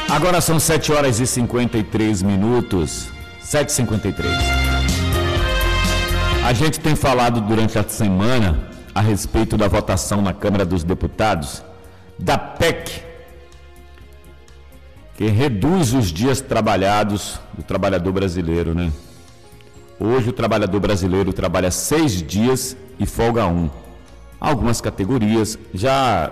Agora são 7 horas e 53 minutos, 7h53. A gente tem falado durante a semana a respeito da votação na Câmara dos Deputados da PEC, que reduz os dias trabalhados do trabalhador brasileiro, né? Hoje o trabalhador brasileiro trabalha 6 dias e folga 1. Algumas categorias já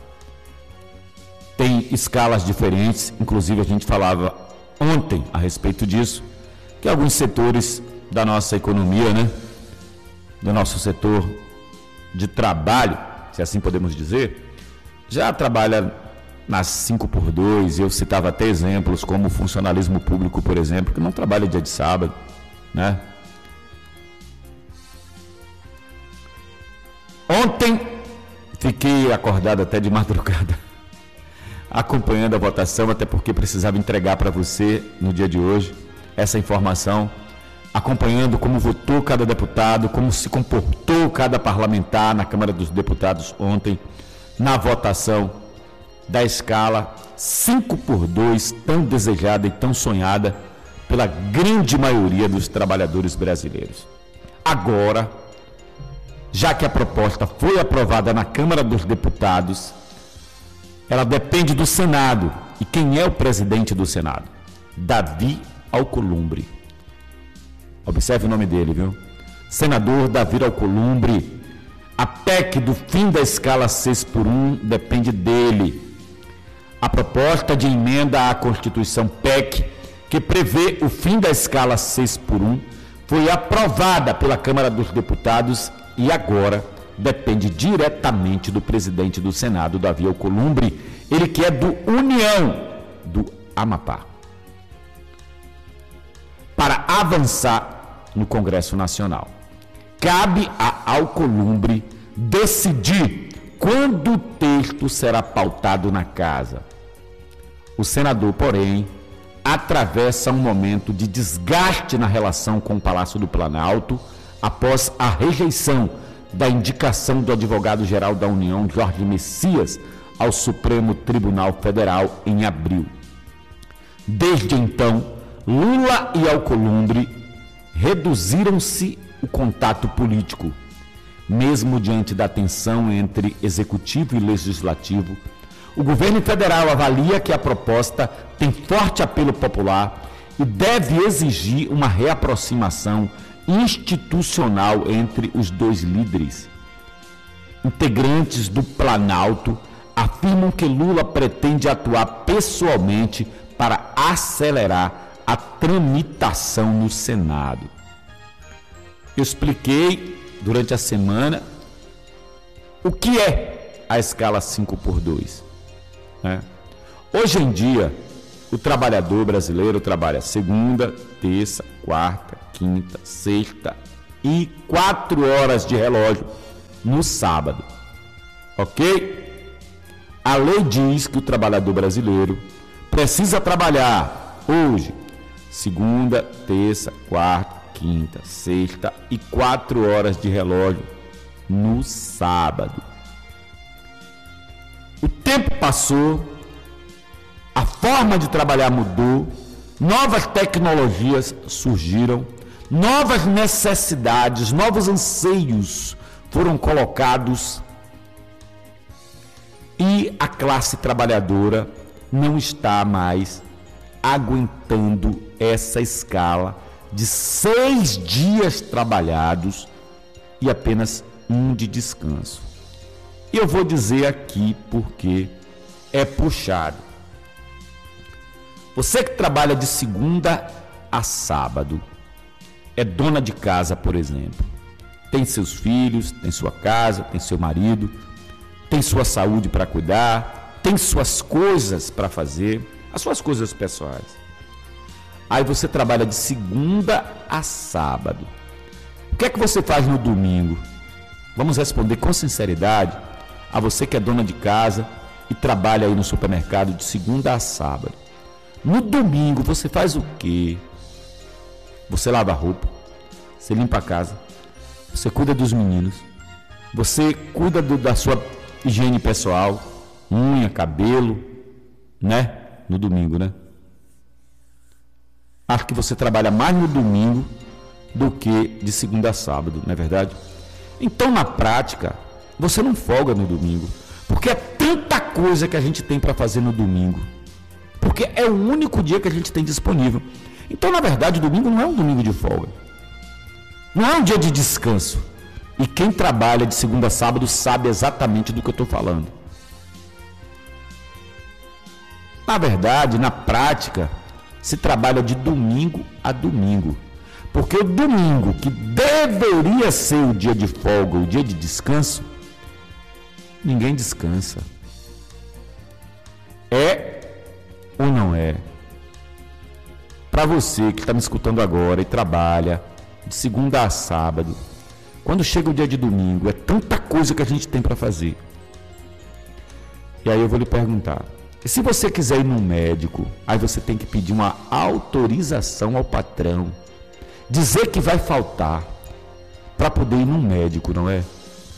tem escalas diferentes, inclusive a gente falava ontem a respeito disso, que alguns setores da nossa economia, né, do nosso setor de trabalho, se assim podemos dizer, já trabalha nas 5x2, eu citava até exemplos como o funcionalismo público, por exemplo, que não trabalha dia de sábado, né? Ontem fiquei acordado até de madrugada, acompanhando a votação, até porque precisava entregar para você no dia de hoje essa informação, acompanhando como votou cada deputado, como se comportou cada parlamentar na Câmara dos Deputados ontem, na votação da escala 5x2, tão desejada e tão sonhada pela grande maioria dos trabalhadores brasileiros. Agora, já que a proposta foi aprovada na Câmara dos Deputados, ela depende do Senado. E quem é o presidente do Senado? Davi Alcolumbre. Observe o nome dele, viu? Senador Davi Alcolumbre. A PEC do fim da escala 6x1 depende dele. A proposta de emenda à Constituição PEC, que prevê o fim da escala 6x1, foi aprovada pela Câmara dos Deputados e agora depende diretamente do presidente do Senado, Davi Alcolumbre, ele que é do União do Amapá, para avançar no Congresso Nacional. Cabe a Alcolumbre decidir quando o texto será pautado na casa. O senador, porém, atravessa um momento de desgaste na relação com o Palácio do Planalto após a rejeição da indicação do advogado-geral da União, Jorge Messias, ao Supremo Tribunal Federal em abril. Desde então, Lula e Alcolumbre reduziram-se o contato político. Mesmo diante da tensão entre executivo e legislativo, o governo federal avalia que a proposta tem forte apelo popular e deve exigir uma reaproximação institucional entre os dois líderes. Integrantes do Planalto afirmam que Lula pretende atuar pessoalmente para acelerar a tramitação no Senado. Eu expliquei durante a semana o que é a escala 5x2, né? Hoje em dia, o trabalhador brasileiro trabalha segunda, terça, quarta, quinta, sexta e 4 horas de relógio no sábado, ok? A lei diz que o trabalhador brasileiro precisa trabalhar hoje, segunda, terça, quarta, quinta, sexta e 4 horas de relógio no sábado. O tempo passou, a forma de trabalhar mudou, novas tecnologias surgiram, novas necessidades, novos anseios foram colocados e a classe trabalhadora não está mais aguentando essa escala de 6 dias trabalhados e apenas 1 de descanso. E eu vou dizer aqui porque é puxado. Você que trabalha de segunda a sábado, é dona de casa, por exemplo, tem seus filhos, tem sua casa, tem seu marido, tem sua saúde para cuidar, tem suas coisas para fazer, as suas coisas pessoais. Aí você trabalha de segunda a sábado. O que é que você faz no domingo? Vamos responder com sinceridade a você que é dona de casa e trabalha aí no supermercado de segunda a sábado. No domingo você faz o quê? Você lava a roupa, você limpa a casa, você cuida dos meninos, você cuida da sua higiene pessoal, unha, cabelo, né? No domingo, né? Acho que você trabalha mais no domingo do que de segunda a sábado, não é verdade? Então, na prática, você não folga no domingo, porque é tanta coisa que a gente tem para fazer no domingo, porque é o único dia que a gente tem disponível. Então, na verdade, o domingo não é um domingo de folga, não é um dia de descanso. E quem trabalha de segunda a sábado sabe exatamente do que eu estou falando. Na verdade, na prática, se trabalha de domingo a domingo. Porque o domingo, que deveria ser o dia de folga, o dia de descanso, ninguém descansa. É ou não é? Para você que está me escutando agora e trabalha de segunda a sábado, quando chega o dia de domingo, é tanta coisa que a gente tem para fazer. E aí eu vou lhe perguntar, e se você quiser ir no médico, aí você tem que pedir uma autorização ao patrão, dizer que vai faltar para poder ir no médico, não é?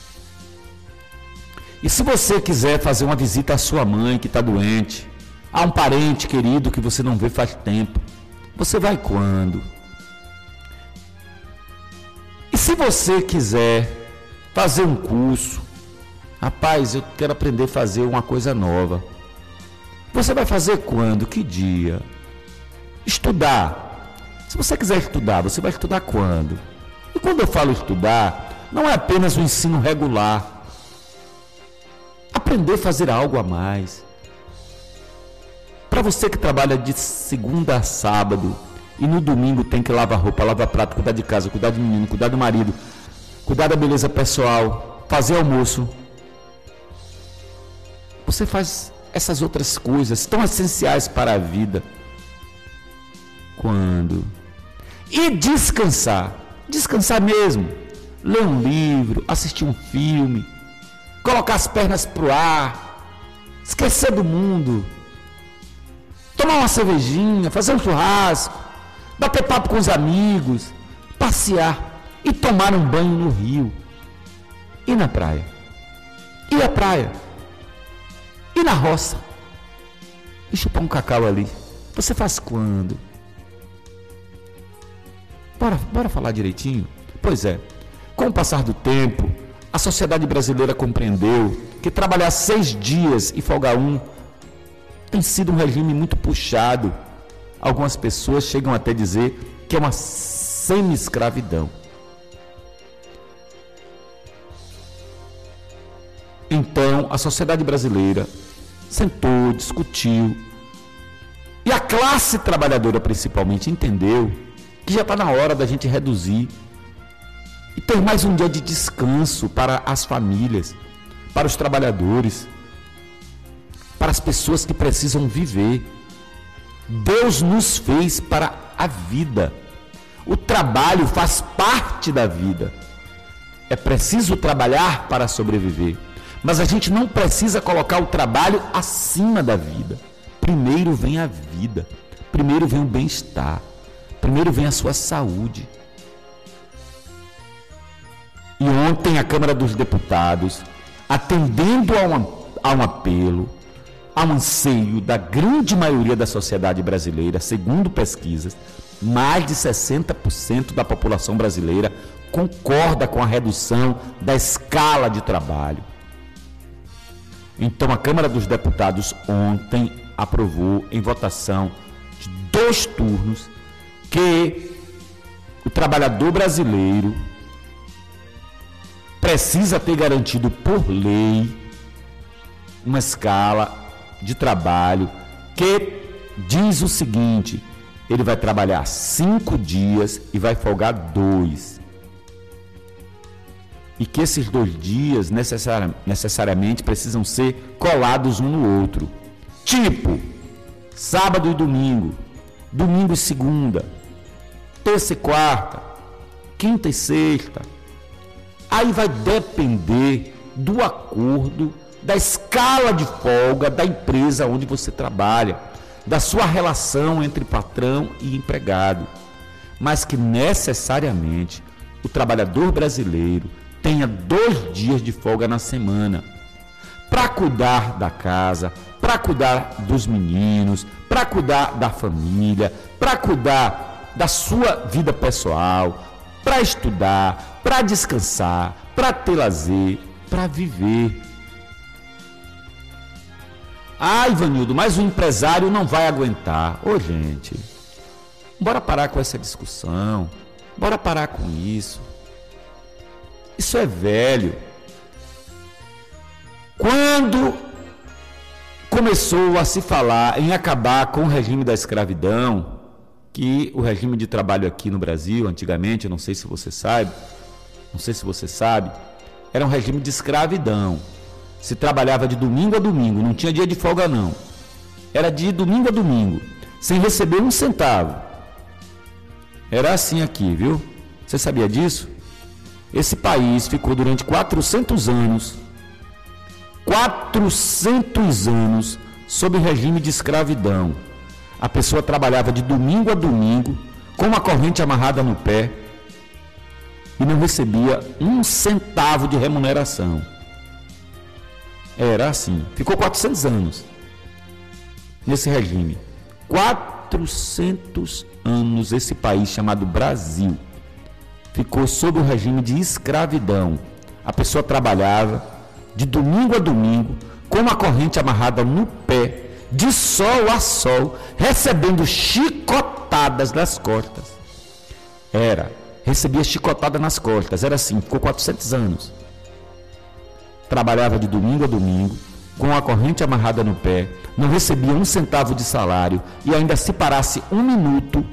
E se você quiser fazer uma visita à sua mãe que está doente, a um parente querido que você não vê faz tempo, você vai quando? E se você quiser fazer um curso, rapaz, eu quero aprender a fazer uma coisa nova, você vai fazer quando? Que dia? Estudar. Se você quiser estudar, você vai estudar quando? E quando eu falo estudar, não é apenas o ensino regular. Aprender a fazer algo a mais. Para você que trabalha de segunda a sábado e no domingo tem que lavar roupa, lavar prato, cuidar de casa, cuidar de menino, cuidar do marido, cuidar da beleza pessoal, fazer almoço. Você faz essas outras coisas tão essenciais para a vida. Quando? E descansar. Descansar mesmo. Ler um livro, assistir um filme, colocar as pernas pro ar, esquecer do mundo, tomar uma cervejinha, fazer um churrasco, bater papo com os amigos, passear e tomar um banho no rio. E na praia? E a praia? E na roça? E chupar um cacau ali? Você faz quando? Bora falar direitinho? Pois é, com o passar do tempo, a sociedade brasileira compreendeu que trabalhar 6 dias e folgar 1 tem sido um regime muito puxado. Algumas pessoas chegam até a dizer que é uma semi-escravidão. Então, a sociedade brasileira sentou, discutiu, e a classe trabalhadora principalmente entendeu que já está na hora da gente reduzir e ter mais um dia de descanso para as famílias, para os trabalhadores, para as pessoas que precisam viver. Deus nos fez para a vida. O trabalho faz parte da vida. É preciso trabalhar para sobreviver. Mas a gente não precisa colocar o trabalho acima da vida. Primeiro vem a vida. Primeiro vem o bem-estar. Primeiro vem a sua saúde. E ontem a Câmara dos Deputados, atendendo a um apelo, a um anseio da grande maioria da sociedade brasileira, segundo pesquisas, mais de 60% da população brasileira concorda com a redução da escala de trabalho. Então a Câmara dos Deputados ontem aprovou em votação de 2 turnos que o trabalhador brasileiro precisa ter garantido por lei uma escala de trabalho que diz o seguinte: ele vai trabalhar 5 dias e vai folgar 2. E que esses 2 dias necessariamente precisam ser colados um no outro. Tipo, sábado e domingo, domingo e segunda, terça e quarta, quinta e sexta. Aí vai depender do acordo, da escala de folga da empresa onde você trabalha, da sua relação entre patrão e empregado. Mas que necessariamente o trabalhador brasileiro tenha 2 dias de folga na semana para cuidar da casa, para cuidar dos meninos, para cuidar da família, para cuidar da sua vida pessoal, para estudar, para descansar, para ter lazer, para viver. Ah, Ivanildo, mas o empresário não vai aguentar. Ô, gente, bora parar com essa discussão, bora parar com isso. Isso é velho. Quando começou a se falar em acabar com o regime da escravidão, que o regime de trabalho aqui no Brasil, antigamente, eu não sei se você sabe, era um regime de escravidão. Se trabalhava de domingo a domingo, não tinha dia de folga não. Era de domingo a domingo, sem receber um centavo. Era assim aqui, viu? Você sabia disso? Esse país ficou durante 400 anos sob regime de escravidão. A pessoa trabalhava de domingo a domingo, com uma corrente amarrada no pé, e não recebia um centavo de remuneração. Era assim. Ficou 400 anos nesse regime. 400 anos esse país chamado Brasil ficou sob o regime de escravidão. A pessoa trabalhava de domingo a domingo, com uma corrente amarrada no pé, de sol a sol, recebendo chicotadas nas costas. Recebia chicotada nas costas, era assim, ficou 400 anos. Trabalhava de domingo a domingo, com a corrente amarrada no pé, não recebia um centavo de salário e ainda se parasse um minuto,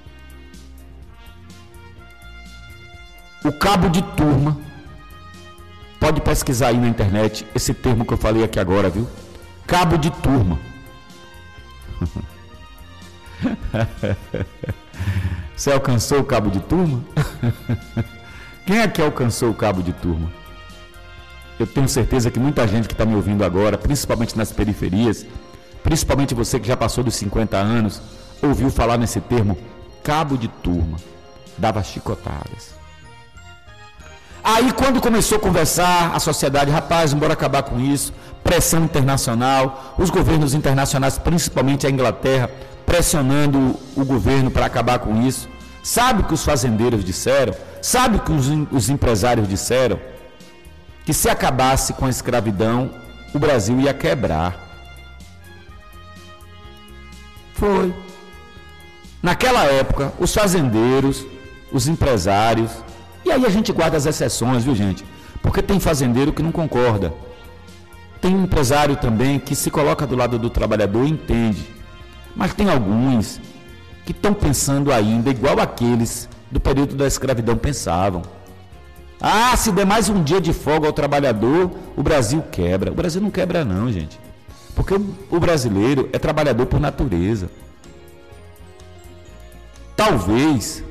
o cabo de turma, pode pesquisar aí na internet esse termo que eu falei aqui agora, viu? Cabo de turma. Você alcançou o cabo de turma? Quem é que alcançou o cabo de turma? Eu tenho certeza que muita gente que está me ouvindo agora, principalmente nas periferias, principalmente você que já passou dos 50 anos, ouviu falar nesse termo, cabo de turma. Dava chicotadas. Aí quando começou a conversar, a sociedade, rapaz, bora acabar com isso, pressão internacional, os governos internacionais, principalmente a Inglaterra, pressionando o governo para acabar com isso. Sabe o que os fazendeiros disseram? Sabe o que os empresários disseram? Que se acabasse com a escravidão, o Brasil ia quebrar. Foi. Naquela época, os fazendeiros, os empresários, e aí a gente guarda as exceções, viu, gente? Porque tem fazendeiro que não concorda. Tem um empresário também que se coloca do lado do trabalhador e entende. Mas tem alguns que estão pensando ainda igual aqueles do período da escravidão pensavam. Ah, se der mais um dia de folga ao trabalhador, o Brasil quebra. O Brasil não quebra não, gente. Porque o brasileiro é trabalhador por natureza. Talvez,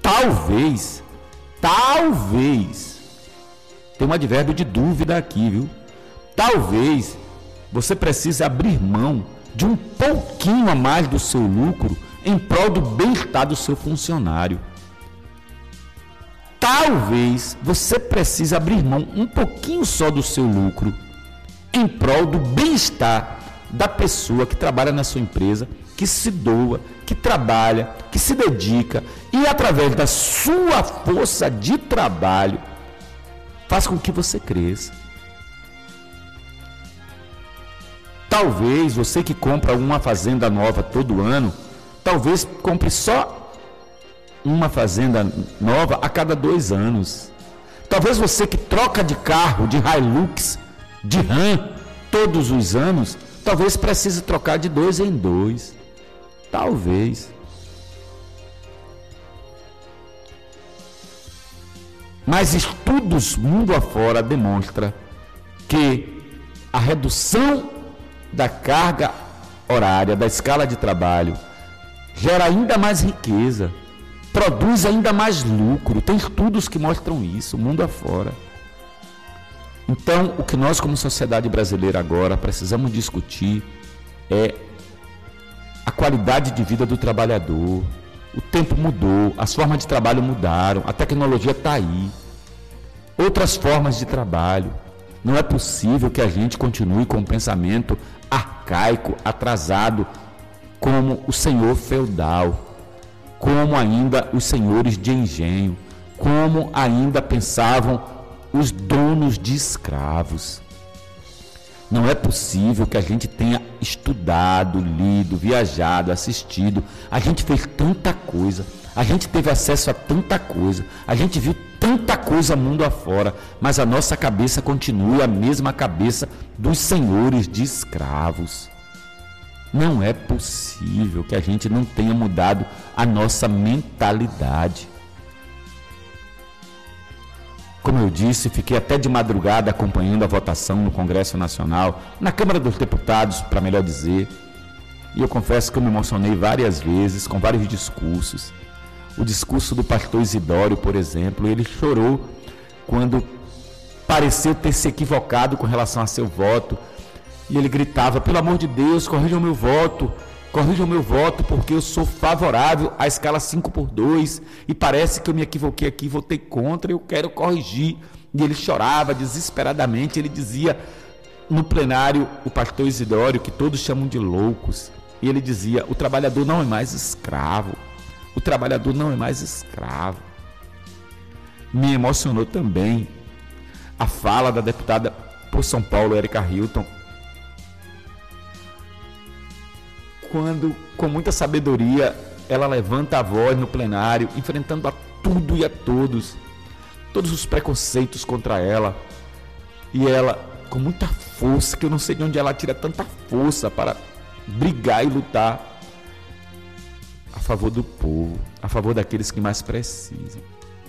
tem um advérbio de dúvida aqui, viu? Talvez você precise abrir mão de um pouquinho a mais do seu lucro em prol do bem-estar do seu funcionário. Talvez você precise abrir mão um pouquinho só do seu lucro em prol do bem-estar da pessoa que trabalha na sua empresa, que se doa, que trabalha, que se dedica e através da sua força de trabalho faz com que você cresça. Talvez você que compra uma fazenda nova todo ano, talvez compre só uma fazenda nova a cada 2 anos. Talvez você que troca de carro, de Hilux, de Ram, todos os anos, talvez precise trocar de 2 em 2. Talvez. Mas estudos mundo afora demonstram que a redução da carga horária, da escala de trabalho, gera ainda mais riqueza, produz ainda mais lucro. Tem estudos que mostram isso, mundo afora. Então, o que nós como sociedade brasileira agora precisamos discutir é a qualidade de vida do trabalhador. O tempo mudou, as formas de trabalho mudaram, a tecnologia está aí. Outras formas de trabalho. Não é possível que a gente continue com um pensamento arcaico, atrasado, como o senhor feudal, como ainda os senhores de engenho, como ainda pensavam os donos de escravos. Não é possível que a gente tenha estudado, lido, viajado, assistido. A gente fez tanta coisa, a gente teve acesso a tanta coisa, a gente viu tanta coisa mundo afora, mas a nossa cabeça continua a mesma cabeça dos senhores de escravos. Não é possível que a gente não tenha mudado a nossa mentalidade. Como eu disse, fiquei até de madrugada acompanhando a votação no Congresso Nacional, na Câmara dos Deputados, para melhor dizer. E eu confesso que eu me emocionei várias vezes, com vários discursos. O discurso do pastor Isidório, por exemplo, ele chorou quando pareceu ter se equivocado com relação a seu voto. E ele gritava: pelo amor de Deus, corrijam o meu voto, porque eu sou favorável à escala 5x2 e parece que eu me equivoquei aqui, votei contra, eu quero corrigir. E ele chorava desesperadamente, ele dizia no plenário, o pastor Isidório, que todos chamam de loucos, e ele dizia: o trabalhador não é mais escravo, o trabalhador não é mais escravo. Me emocionou também a fala da deputada por São Paulo, Érica Hilton, quando, com muita sabedoria, ela levanta a voz no plenário, enfrentando a tudo e a todos os preconceitos contra ela. E ela, com muita força, que eu não sei de onde ela tira tanta força para brigar e lutar a favor do povo, a favor daqueles que mais precisam.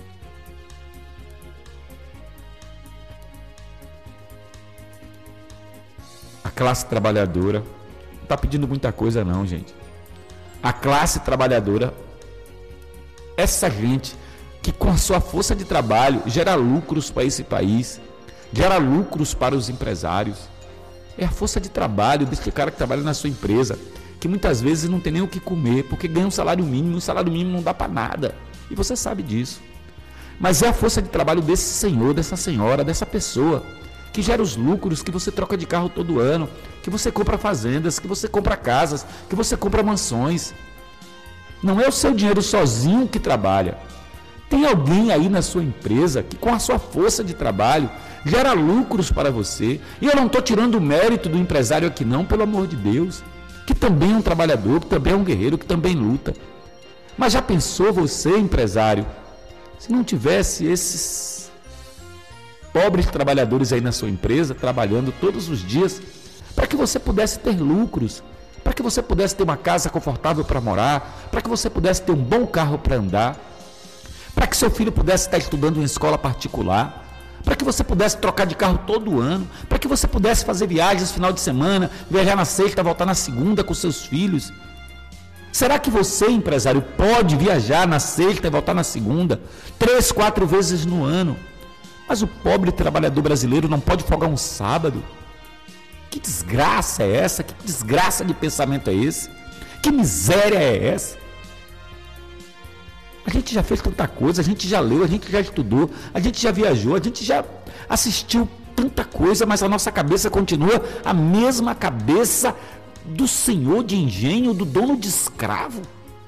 A classe trabalhadora não está pedindo muita coisa não, gente. A classe trabalhadora, essa gente que com a sua força de trabalho gera lucros para esse país, gera lucros para os empresários. É a força de trabalho desse cara que trabalha na sua empresa, que muitas vezes não tem nem o que comer, porque ganha um salário mínimo, o salário mínimo não dá para nada. E você sabe disso. Mas é a força de trabalho desse senhor, dessa senhora, dessa pessoa, que gera os lucros, que você troca de carro todo ano, que você compra fazendas, que você compra casas, que você compra mansões. Não é o seu dinheiro sozinho que trabalha. Tem alguém aí na sua empresa que com a sua força de trabalho gera lucros para você. E eu não estou tirando o mérito do empresário aqui não, pelo amor de Deus, que também é um trabalhador, que também é um guerreiro, que também luta. Mas já pensou você, empresário, se não tivesse esses pobres trabalhadores aí na sua empresa, trabalhando todos os dias, para que você pudesse ter lucros, para que você pudesse ter uma casa confortável para morar, para que você pudesse ter um bom carro para andar, para que seu filho pudesse estar estudando em escola particular, para que você pudesse trocar de carro todo ano, para que você pudesse fazer viagens no final de semana, viajar na sexta, voltar na segunda com seus filhos. Será que você, empresário, pode viajar na sexta e voltar na segunda, 3, 4 vezes no ano? Mas o pobre trabalhador brasileiro não pode folgar um sábado? Que desgraça é essa? Que desgraça de pensamento é esse? Que miséria é essa? A gente já fez tanta coisa, a gente já leu, a gente já estudou, a gente já viajou, a gente já assistiu tanta coisa, mas a nossa cabeça continua a mesma cabeça do senhor de engenho, do dono de escravo.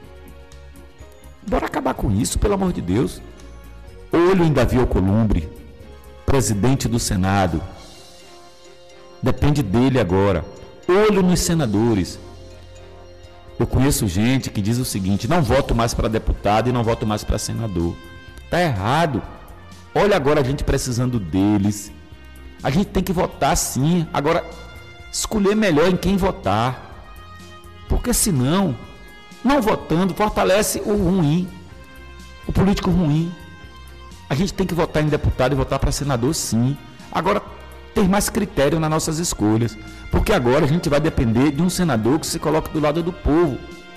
Bora acabar com isso, pelo amor de Deus. Olho em Davi Alcolumbre, presidente do Senado. Depende dele agora. Olho nos senadores. Eu conheço gente que diz o seguinte: não voto mais para deputado e não voto mais para senador. Está errado. Olha agora a gente precisando deles. A gente tem que votar sim. Agora, escolher melhor em quem votar. Porque senão, não votando, fortalece o ruim, o político ruim. A gente tem que votar em deputado e votar para senador sim. Agora, ter mais critério nas nossas escolhas. Porque agora a gente vai depender de um senador que se coloque do lado do povo.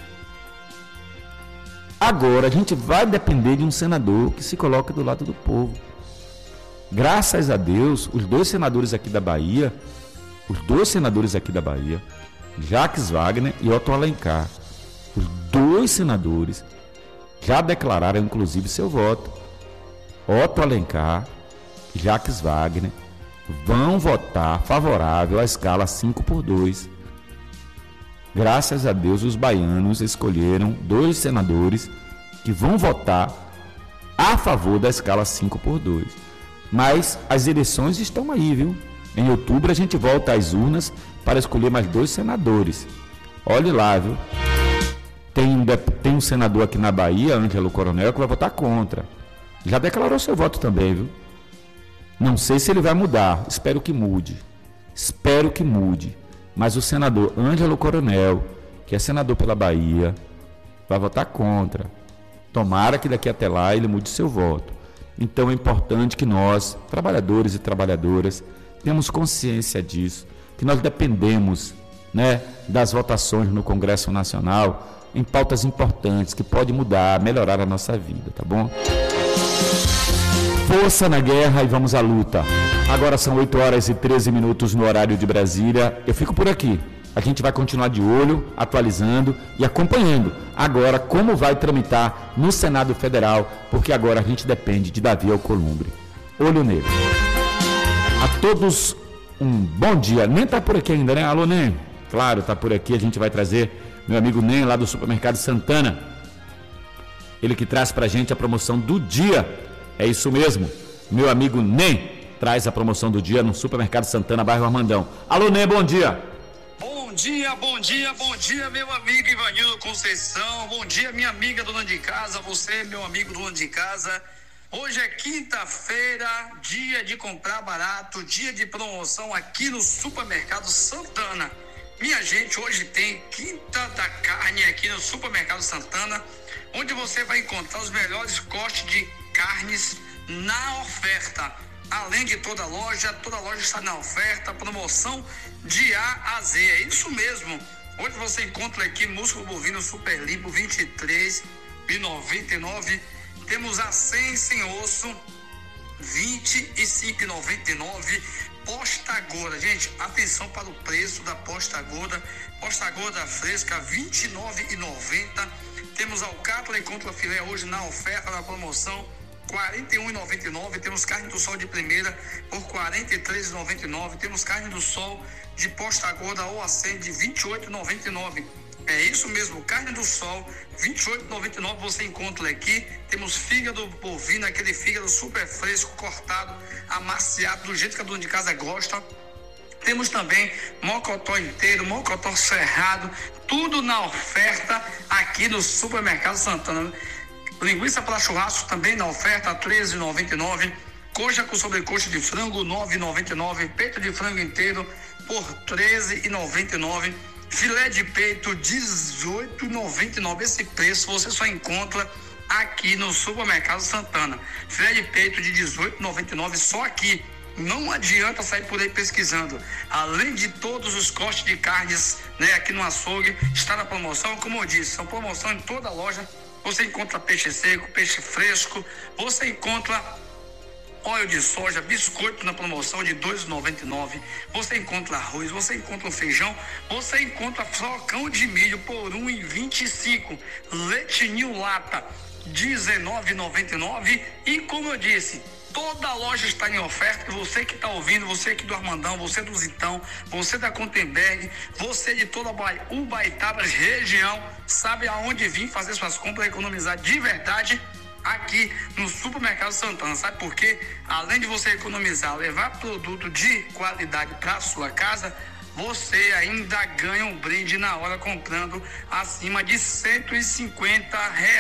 Agora a gente vai depender de um senador que se coloque do lado do povo. Graças a Deus, os dois senadores aqui da Bahia, Jacques Wagner e Otto Alencar, os dois senadores já declararam inclusive seu voto. Otto Alencar, Jacques Wagner vão votar favorável à escala 5x2. Graças a Deus, os baianos escolheram 2 senadores que vão votar a favor da escala 5x2. Mas as eleições estão aí, viu? Em outubro a gente volta às urnas para escolher mais 2 senadores. Olhe lá, viu? Tem um senador aqui na Bahia, Ângelo Coronel, que vai votar contra. Já declarou seu voto também, viu? Não sei se ele vai mudar, espero que mude. Mas o senador Ângelo Coronel, que é senador pela Bahia, vai votar contra. Tomara que daqui até lá ele mude seu voto. Então é importante que nós, trabalhadores e trabalhadoras, tenhamos consciência disso, que nós dependemos, né, das votações no Congresso Nacional em pautas importantes que podem mudar, melhorar a nossa vida, tá bom? Força na guerra e vamos à luta. Agora são 8h13 no horário de Brasília. Eu fico por aqui. A gente vai continuar de olho, atualizando e acompanhando agora como vai tramitar no Senado Federal, porque agora a gente depende de Davi Alcolumbre. Olho nele. A todos um bom dia. Nem tá por aqui ainda, né? Alô, Nem? Claro, tá por aqui. A gente vai trazer meu amigo Nem lá do Supermercado Santana. Ele que traz pra gente a promoção do dia. É isso mesmo. Meu amigo Nem traz a promoção do dia no Supermercado Santana, bairro Armandão. Alô, Nem, bom dia. Bom dia, meu amigo Ivanildo Conceição. Bom dia, minha amiga dona de casa. Você, meu amigo dono de casa. Hoje é quinta-feira, dia de comprar barato, dia de promoção aqui no Supermercado Santana. Minha gente, hoje tem Quinta da Carne aqui no Supermercado Santana, onde você vai encontrar os melhores cortes de carnes na oferta. Além de toda loja está na oferta, promoção de A a Z. É isso mesmo. Hoje você encontra aqui músculo bovino super limpo, R$ 23,99. Temos a 100 sem osso, R$ 25,99. Posta gorda, gente, atenção para o preço da posta gorda. Posta gorda fresca, R$ 29,90. Temos alcatra e contra filé hoje na oferta, na promoção, R$ 41,99. Temos carne do sol de primeira por R$ 43,99. Temos carne do sol de posta gorda ou acém de R$ 28,99. É isso mesmo, carne do sol, R$ 28,99 você encontra aqui. Temos fígado bovino, aquele fígado super fresco, cortado, amaciado, do jeito que a dona de casa gosta. Temos também mocotó inteiro, mocotó cerrado, tudo na oferta aqui no Supermercado Santana. Linguiça para churrasco também na oferta, R$ 13,99. Coxa com sobrecoxa de frango, R$ 9,99. Peito de frango inteiro por R$ 13,99. Filé de peito, R$ 18,99. Esse preço você só encontra aqui no Supermercado Santana. Filé de peito de R$ 18,99 só aqui. Não adianta sair por aí pesquisando. Além de todos os cortes de carnes, né, aqui no açougue, está na promoção. Como eu disse, são promoção em toda a loja. Você encontra peixe seco, peixe fresco, você encontra óleo de soja, biscoito na promoção de R$ 2,99. Você encontra arroz, você encontra feijão, você encontra flocão de milho por R$ 1,25. Leite ninho lata, R$ 19,99. E como eu disse, toda a loja está em oferta. Você que está ouvindo, você aqui do Armandão, você do Zitão, você da Contenberg, você de toda a Ubaitaba região, sabe aonde vir fazer suas compras, economizar de verdade aqui no Supermercado Santana. Sabe por quê? Além de você economizar, levar produto de qualidade para sua casa, você ainda ganha um brinde na hora comprando acima de R$ 150.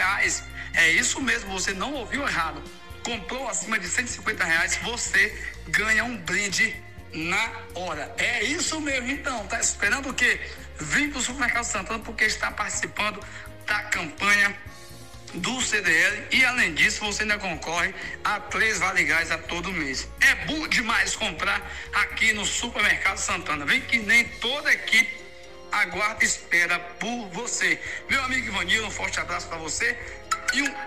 É isso mesmo, você não ouviu errado. Comprou acima de R$ 150, você ganha um brinde na hora. É isso mesmo, então. Tá esperando o quê? Vem pro Supermercado Santana porque está participando da campanha do CDL e, além disso, você ainda concorre a 3 Vale Gás a todo mês. É bom demais comprar aqui no Supermercado Santana. Vem que nem toda a equipe aguarda e espera por você. Meu amigo Ivanildo, um forte abraço para você e um...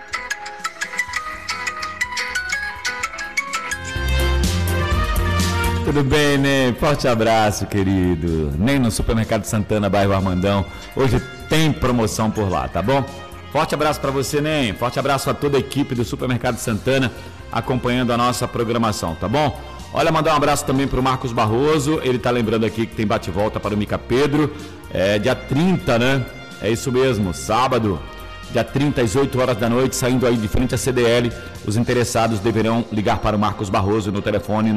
Tudo bem, Ney? Forte abraço, querido. Nem no Supermercado Santana, bairro Armandão. Hoje tem promoção por lá, tá bom? Forte abraço para você, Ney. Forte abraço a toda a equipe do Supermercado Santana acompanhando a nossa programação, tá bom? Olha, mandar um abraço também para o Marcos Barroso, ele está lembrando aqui que tem bate-volta para o Mica Pedro, dia 30, né? É isso mesmo, sábado, dia 30 às 8 horas da noite, saindo aí de frente à CDL, os interessados deverão ligar para o Marcos Barroso no telefone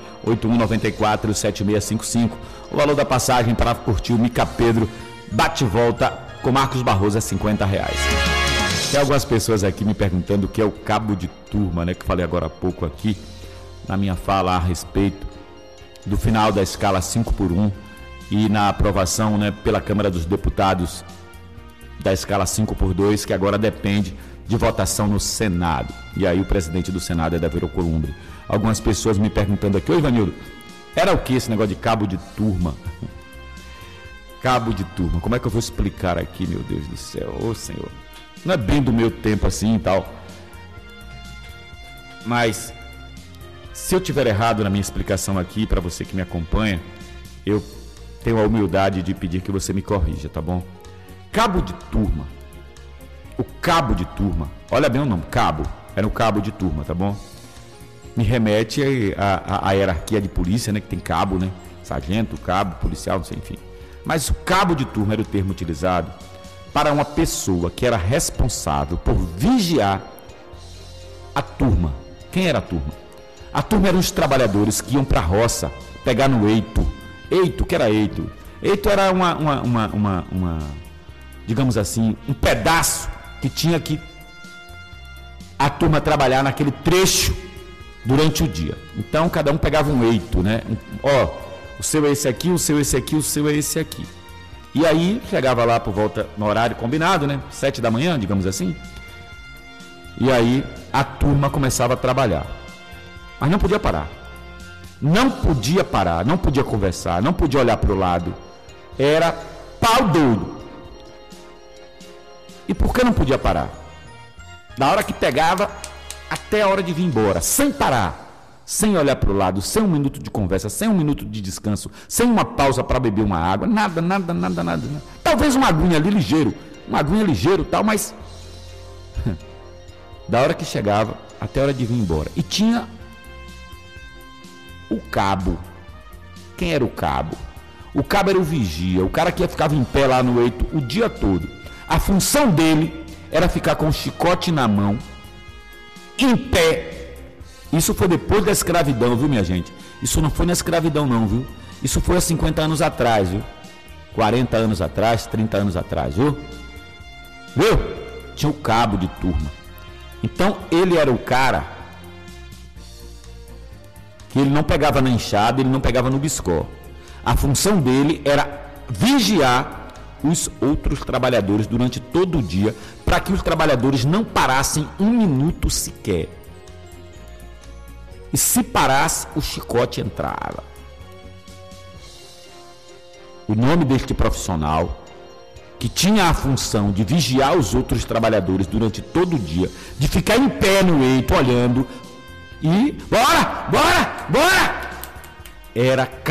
981947655. O valor da passagem para curtir o Mica Pedro bate-volta com Marcos Barroso é R$50. Tem algumas pessoas aqui me perguntando o que é o cabo de turma, né? Que falei agora há pouco aqui, na minha fala a respeito do final da escala 5x1 e na aprovação, né, pela Câmara dos Deputados da escala 5x2, que agora depende de votação no Senado. E aí o presidente do Senado é Davi Alcolumbre. Algumas pessoas me perguntando aqui, ô Ivanildo, era o que esse negócio de cabo de turma? Cabo de turma, como é que eu vou explicar aqui, meu Deus do céu? Ô Senhor, não é bem do meu tempo assim e tal, mas se eu tiver errado na minha explicação aqui, para você que me acompanha, eu tenho a humildade de pedir que você me corrija, tá bom? Cabo de turma. O cabo de turma, olha bem o nome, cabo, era o cabo de turma, tá bom? Me remete à hierarquia de polícia, né? Que tem cabo, né? Sargento, cabo, policial, não sei, enfim. Mas o cabo de turma era o termo utilizado para uma pessoa que era responsável por vigiar a turma. Quem era a turma? A turma eram os trabalhadores que iam para a roça pegar no eito. Eito, o que era eito? Eito era digamos assim, um pedaço que tinha que a turma trabalhar naquele trecho durante o dia. Então, cada um pegava um eito, né? O seu é esse aqui, o seu é esse aqui, o seu é esse aqui. E aí, chegava lá por volta, no horário combinado, né? 7 da manhã, digamos assim. E aí, a turma começava a trabalhar. Mas não podia parar. Não podia parar, não podia conversar, não podia olhar para o lado. Era pau doido. E por que não podia parar? Da hora que pegava até a hora de vir embora, sem parar, sem olhar para o lado, sem um minuto de conversa, sem um minuto de descanso, sem uma pausa para beber uma água, nada. Talvez uma aguinha ali ligeiro, tal, mas da hora que chegava até a hora de vir embora. E tinha o cabo. Quem era o cabo? O cabo era o vigia, o cara que ficava em pé lá no eito o dia todo. A função dele era ficar com o chicote na mão, em pé. Isso foi depois da escravidão, viu, minha gente? Isso não foi na escravidão, não, viu? Isso foi há 50 anos atrás, viu? 40 anos atrás, 30 anos atrás, viu? Viu? Tinha o cabo de turma. Então, ele era o cara que ele não pegava na enxada, ele não pegava no biscó. A função dele era vigiar os outros trabalhadores durante todo o dia, para que os trabalhadores não parassem um minuto sequer. E se parasse, o chicote entrava. O nome deste profissional, que tinha a função de vigiar os outros trabalhadores durante todo o dia, de ficar em pé no eito, olhando, e bora, era